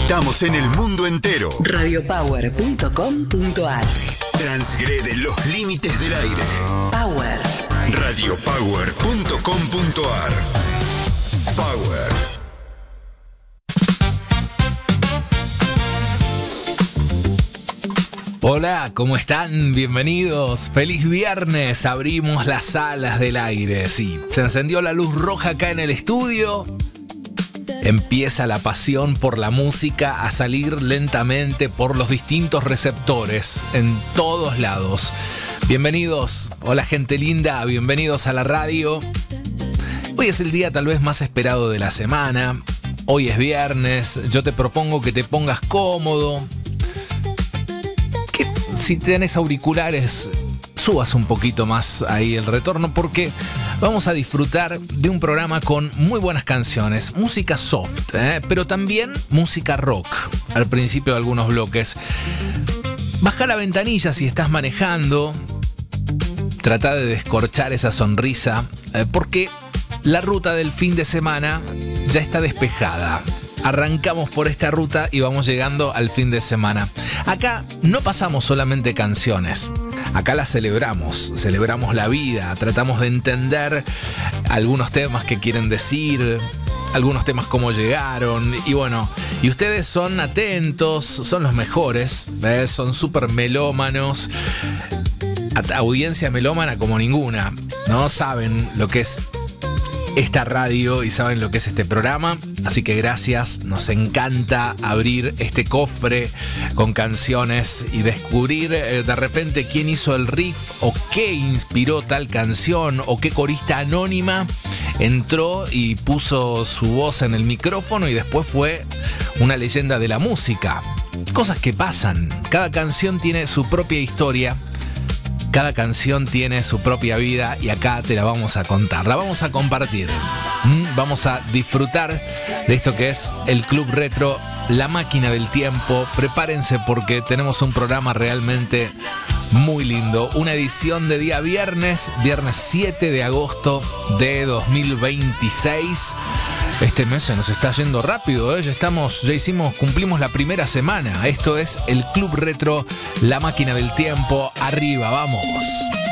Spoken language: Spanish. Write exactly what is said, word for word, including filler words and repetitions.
Estamos en el mundo entero. radio power punto com punto a r. Transgrede los límites del aire. Power. radio power punto com punto a r. Power. Hola, ¿cómo están? Bienvenidos. Feliz viernes. Abrimos las alas del aire. Sí, se encendió la luz roja acá en el estudio. Empieza la pasión por la música a salir lentamente por los distintos receptores en todos lados. Bienvenidos. Hola, gente linda. Bienvenidos a la radio. Hoy es el día tal vez más esperado de la semana. Hoy es viernes. Yo te propongo que te pongas cómodo. Que si tenés auriculares, subas un poquito más ahí el retorno, porque vamos a disfrutar de un programa con muy buenas canciones, música soft, ¿eh? Pero también música rock al principio de algunos bloques. Baja la ventanilla si estás manejando, trata de descorchar esa sonrisa, eh, porque la ruta del fin de semana ya está despejada. Arrancamos por esta ruta y vamos llegando al fin de semana. Acá no pasamos solamente canciones. Acá la celebramos, celebramos la vida, tratamos de entender algunos temas que quieren decir, algunos temas cómo llegaron, y bueno, y ustedes son atentos, son los mejores, ¿ves? Son súper melómanos, audiencia melómana como ninguna, ¿no? Saben lo que es esta radio y saben lo que es este programa, así que gracias, nos encanta abrir este cofre con canciones y descubrir eh, de repente quién hizo el riff o qué inspiró tal canción o qué corista anónima entró y puso su voz en el micrófono y después fue una leyenda de la música. Cosas que pasan, cada canción tiene su propia historia. Cada canción tiene su propia vida y acá te la vamos a contar, la vamos a compartir. ¿Mm? Vamos a disfrutar de esto que es el Club Retro, la máquina del tiempo. Prepárense porque tenemos un programa realmente muy lindo. Una edición de día viernes, viernes siete de agosto de dos mil veintiséis. Este mes se nos está yendo rápido, ¿eh? Ya estamos, ya hicimos, cumplimos la primera semana. Esto es el Club Retro, la máquina del tiempo. Arriba, vamos.